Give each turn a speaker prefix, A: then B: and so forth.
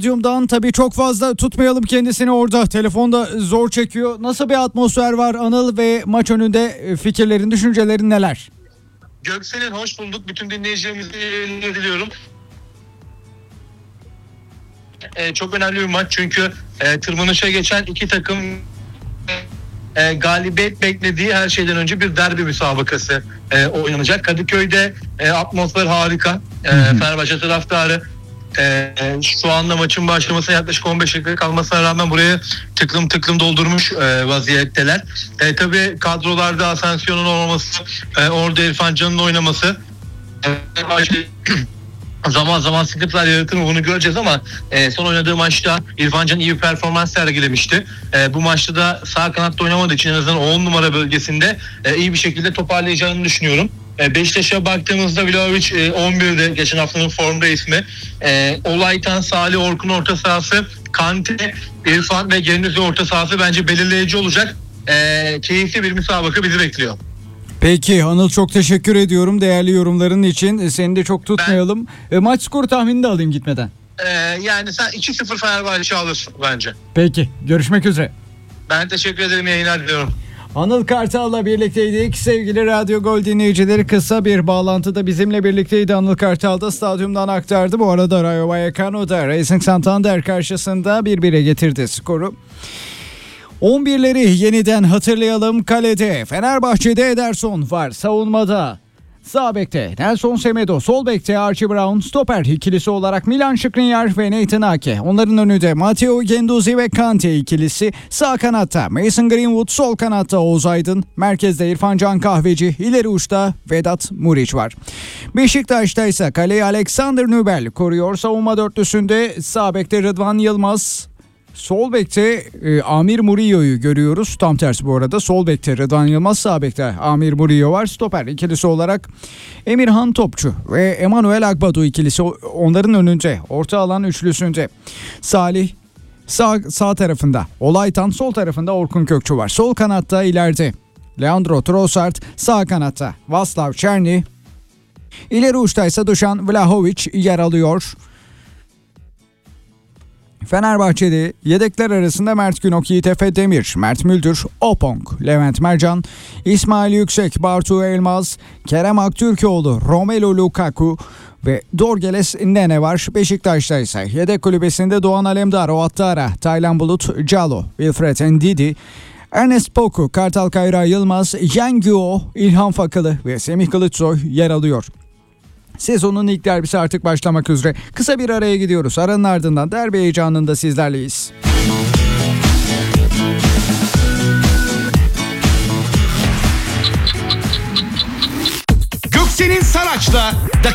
A: Stadyumdan tabii çok fazla tutmayalım kendisini orada. Telefonda zor çekiyor. Nasıl bir atmosfer var Anıl ve maç önünde fikirlerin, düşüncelerin neler?
B: Göksel'in hoş bulduk. Bütün dinleyicilerimize diliyorum. Çok önemli bir maç çünkü tırmanışa geçen iki takım galibiyet beklediği her şeyden önce bir derbi müsabakası oynanacak. Kadıköy'de atmosfer harika. Fenerbahçe taraftarı şu anda maçın başlamasına yaklaşık 15 dakika kalmasına rağmen burayı tıklım tıklım doldurmuş vaziyetteler. Tabii kadrolarda Asensio'nun olmaması, orada İrfan Can'ın oynaması zaman zaman sıkıntılar yaratır mı bunu göreceğiz ama son oynadığı maçta İrfan Can iyi bir performans sergilemişti. Bu maçta da sağ kanatta oynamadığı için en azından 10 numara bölgesinde iyi bir şekilde toparlayacağını düşünüyorum. Beşiktaş'a baktığımızda Vlahovic 11'de geçen haftanın formda ismi. Olaytan, Salih, Orkun orta sahası, Kante, İrfan ve Gendüzi orta sahası bence belirleyici olacak. Keyifli bir müsabaka bizi bekliyor.
A: Peki Anıl, çok teşekkür ediyorum değerli yorumların için. Seni de çok tutmayalım. Maç skoru tahmini de alayım gitmeden.
B: Yani sen 2-0 Fenerbahçe alırsın bence.
A: Peki, görüşmek üzere.
B: Ben teşekkür ederim, yayınlar diliyorum.
A: Anıl Kartal'la birlikteydik. Sevgili Radyo Gol dinleyicileri, kısa bir bağlantıda bizimle birlikteydi. Anıl Kartal da stadyumdan aktardı. Bu arada Rayo Vallecano da Racing Santander karşısında 1-1'e getirdi skoru. 11'leri yeniden hatırlayalım. Kalede Fenerbahçe'de Ederson var. Savunmada sağ bekte Nelson Semedo, sol bekte Archie Brown, stoper ikilisi olarak Milan Skriniar ve Nathan Ake. Onların önünde Matteo Gendouzi ve Kante ikilisi. Sağ kanatta Mason Greenwood, sol kanatta Oğuz Aydın, merkezde İrfan Can Kahveci, ileri uçta Vedat Muriç var. Beşiktaş'ta ise kaleyi Alexander Nübel koruyor. Savunma dörtlüsünde sağ bekte Rıdvan Yılmaz, sol bekte Amir Murillo'yu görüyoruz. Tam tersi bu arada. Sol bekte Rıdvan Yılmaz, sağ bekte Amir Murillo var. Stoper ikilisi olarak Emirhan Topçu ve Emanuel Agbadu ikilisi onların önünde. Orta alan üçlüsünde Salih sağ tarafında, Olaytan sol tarafında Orkun Kökçü var. Sol kanatta ileride Leandro Trossard, sağ kanatta Vaslav Černi, ileri uçtaysa Dušan Vlahović yer alıyor. Fenerbahçe'de yedekler arasında Mert Günok, Yiğit Efe Demir, Mert Müldür, Opong, Levent Mercan, İsmail Yüksek, Bartu Elmaz, Kerem Aktürkoğlu, Romelu Lukaku ve Dorgeles Nene var. Beşiktaş'ta ise yedek kulübesinde Doğan Alemdar, Ouattara, Taylan Bulut, Calo, Wilfred Ndidi, Ernest Poku, Kartal Kayra Yılmaz, Yengüo, İlhan Fakılı ve Semih Kılıçsoy yer alıyor. Sezonun ilk derbisi artık başlamak üzere. Kısa bir araya gidiyoruz. Aranın ardından derbi heyecanında sizlerleyiz.
C: Göksel'in Saraç'la